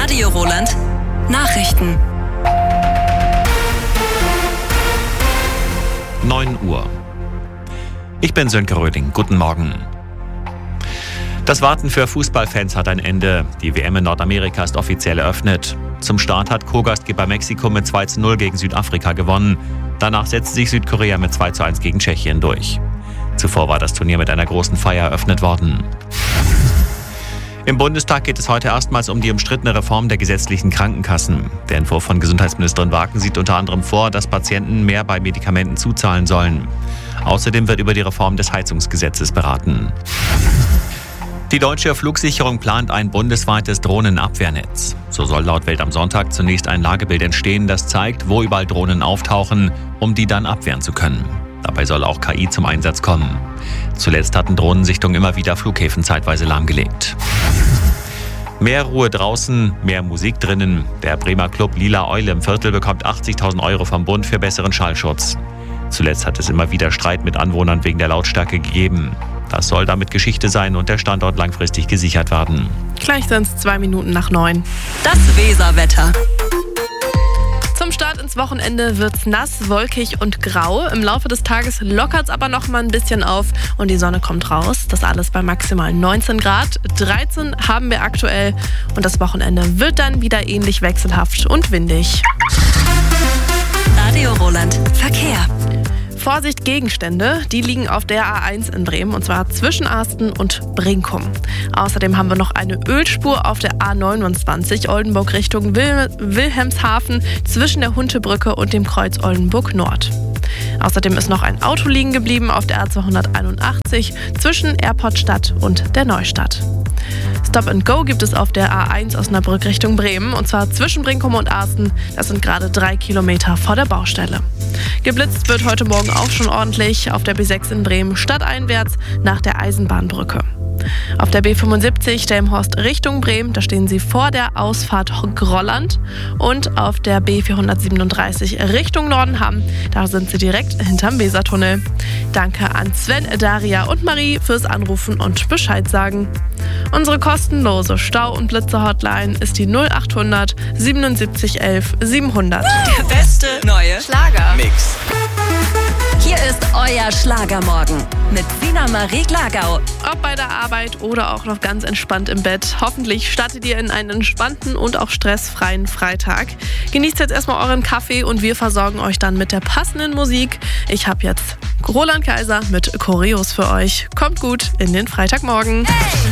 Radio Roland. Nachrichten. 9 Uhr. Ich bin Sönke Röding. Guten Morgen. Das Warten für Fußballfans hat ein Ende. Die WM in Nordamerika ist offiziell eröffnet. Zum Start hat Co-Gastgeber Mexiko mit 2:0 gegen Südafrika gewonnen. Danach setzte sich Südkorea mit 2:1 gegen Tschechien durch. Zuvor war das Turnier mit einer großen Feier eröffnet worden. Im Bundestag geht es heute erstmals um die umstrittene Reform der gesetzlichen Krankenkassen. Der Entwurf von Gesundheitsministerin Waken sieht unter anderem vor, dass Patienten mehr bei Medikamenten zuzahlen sollen. Außerdem wird über die Reform des Heizungsgesetzes beraten. Die deutsche Flugsicherung plant ein bundesweites Drohnenabwehrnetz. So soll laut Welt am Sonntag zunächst ein Lagebild entstehen, das zeigt, wo überall Drohnen auftauchen, um die dann abwehren zu können. Dabei soll auch KI zum Einsatz kommen. Zuletzt hatten Drohnensichtungen immer wieder Flughäfen zeitweise lahmgelegt. Mehr Ruhe draußen, mehr Musik drinnen. Der Bremer Club Lila Eule im Viertel bekommt 80.000 € vom Bund für besseren Schallschutz. Zuletzt hat es immer wieder Streit mit Anwohnern wegen der Lautstärke gegeben. Das soll damit Geschichte sein und der Standort langfristig gesichert werden. Gleich sind es 2 Minuten nach 9. Das Weserwetter. Zum Start ins Wochenende wird's nass, wolkig und grau. Im Laufe des Tages lockert's aber noch mal ein bisschen auf und die Sonne kommt raus. Das alles bei maximal 19 Grad. 13 haben wir aktuell und das Wochenende wird dann wieder ähnlich wechselhaft und windig. Radio Roland. Verkehr. Vorsicht, Gegenstände, die liegen auf der A1 in Bremen und zwar zwischen Asten und Brinkum. Außerdem haben wir noch eine Ölspur auf der A29 Oldenburg Richtung Wilhelmshaven zwischen der Huntebrücke und dem Kreuz Oldenburg Nord. Außerdem ist noch ein Auto liegen geblieben auf der A281 zwischen Airportstadt und der Neustadt. Stop and Go gibt es auf der A1 Osnabrück Richtung Bremen und zwar zwischen Brinkum und Asten. Das sind gerade 3 Kilometer vor der Baustelle. Geblitzt wird heute Morgen auch schon ordentlich auf der B6 in Bremen stadteinwärts nach der Eisenbahnbrücke. Auf der B75 Delmenhorst Richtung Bremen, da stehen Sie vor der Ausfahrt Grolland. Und auf der B437 Richtung Nordenham, da sind Sie direkt hinterm Wesertunnel. Danke an Sven, Daria und Marie fürs Anrufen und Bescheid sagen. Unsere kostenlose Stau- und Blitzer-Hotline ist die 0800 77 11 700. Der beste neue Schlagermix. Hier ist euer Schlagermorgen mit Sina Marie Glagau. Ob bei der Arbeit oder auch noch ganz entspannt im Bett. Hoffentlich startet ihr in einen entspannten und auch stressfreien Freitag. Genießt jetzt erstmal euren Kaffee und wir versorgen euch dann mit der passenden Musik. Ich habe jetzt Roland Kaiser mit Choreos für euch. Kommt gut in den Freitagmorgen. Hey!